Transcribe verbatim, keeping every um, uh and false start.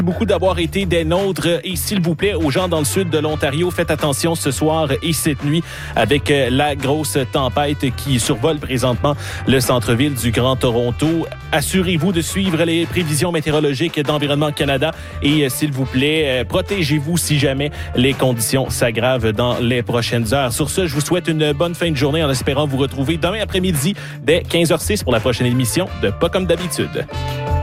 beaucoup d'avoir été des nôtres et s'il vous plaît, aux gens dans le sud de l'Ontario, faites attention ce soir et cette nuit avec la grosse tempête qui survole présentement le centre-ville du Grand Toronto. Assurez-vous de suivre les prévisions météorologiques d'Environnement Canada et s'il vous plaît, protégez-vous si jamais les conditions s'aggravent dans les prochaines heures. Sur ce, je vous souhaite une bonne fin de journée en espérant vous retrouver demain après-midi dès quinze heures zéro six pour la prochaine émission de Pas comme d'habitude.